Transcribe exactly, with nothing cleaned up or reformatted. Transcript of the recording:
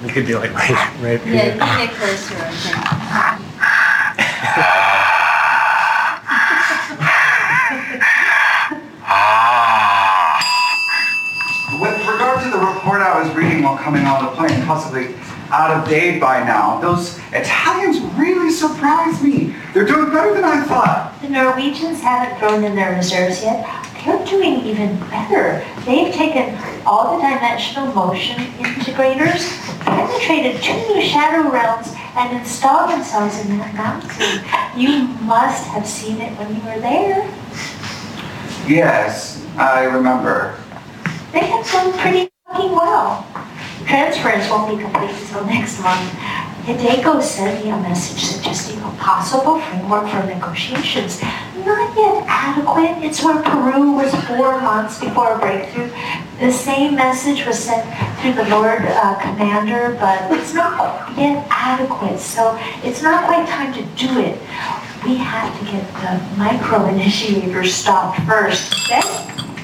You could be like right, right here. Yeah, you can get closer, I think. With regard to the report I was reading while coming on the plane, possibly out of date by now, those Italians really surprised me. They're doing better than I thought. The Norwegians haven't thrown in their reserves yet. They're doing even better. They've taken all the dimensional motion integrators, penetrated two new shadow realms, and installed themselves in that mountain. You must have seen it when you were there. Yes, I remember. They have done pretty fucking well. Transference won't be complete until next month. Hideko sent me a message suggesting a possible framework for negotiations. Not yet adequate. It's where Peru was four months before a breakthrough. The same message was sent through the Lord uh, Commander, but it's not yet adequate, so it's not quite time to do it. We have to get the micro-initiators stopped first. Then